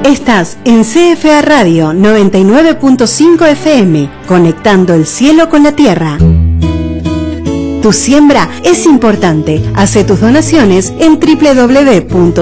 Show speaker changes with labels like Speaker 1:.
Speaker 1: Estás en CFA Radio 99.5 FM, conectando el cielo con la tierra. Tu siembra es importante. Hace tus donaciones en www.cfa.org.